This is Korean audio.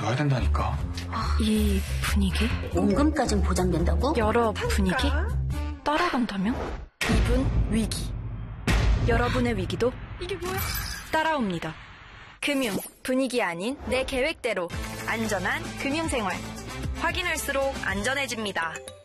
넣어야 된다니까. 이 분위기? 원금까진 보장된다고? 여러 분위기? 따라간다면? 이분 위기. 여러분의 위기도 이게 뭐야? 따라옵니다. 금융, 분위기 아닌 내 계획대로 안전한 금융생활. 확인할수록 안전해집니다.